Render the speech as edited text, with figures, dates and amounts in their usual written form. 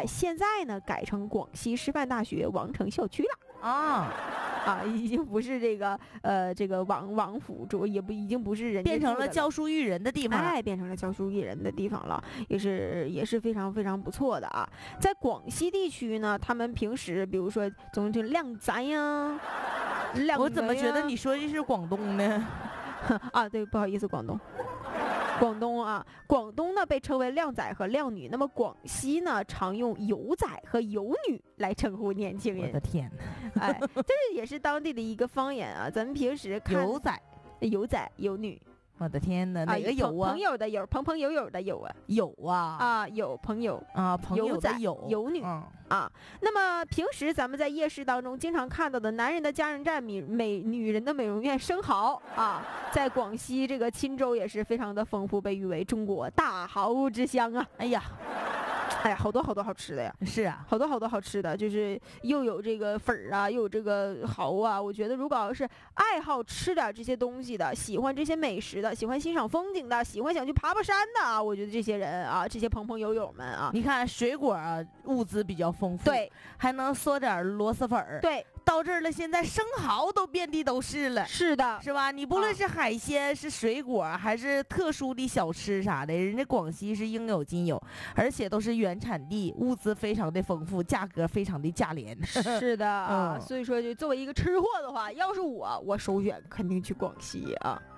现在呢改成广西师范大学王城校区了。已经不是这个王府主，也不已经不是人家变成了教书育人的地方， 变成了教书育人的地方了，也是非常非常不错的啊。在广西地区呢，他们平时比如说总就靓仔呀， 我怎么觉得你说的是广东呢？ 对，不好意思，广东呢被称为靓仔和靓女，那么广西呢常用有仔和有女来称呼年轻人。 我的天哪！ 这也是当地的一个方言啊。咱们平时看有仔有女。 我的天哪，哪个有啊？ 朋友的友，朋友友的友啊， 有啊有朋友朋友的有女那么平时咱们在夜市当中经常看到的男人的加油站、女人的美容院、生蚝在广西这个钦州也是非常的丰富，被誉为中国大蚝之乡啊。哎呀，好多好多好吃的呀！ 是啊， 好多好多好吃的，就是又有这个粉儿又有这个蚝我觉得如果要是爱好吃点这些东西的，喜欢这些美食的，喜欢欣赏风景的，喜欢想去爬山的我觉得这些人这些朋友们你看水果物资比较丰富， 对， 还能嗦点螺蛳粉儿， 对。 到这儿了，现在生蚝都遍地都是了， 是的， 是吧？你不论是海鲜、是水果，还是特殊的小吃啥的，人家广西是应有尽有，而且都是原产地，物资非常的丰富，价格非常的价廉。 是的所以说就作为一个吃货的话，要是我首选肯定去广西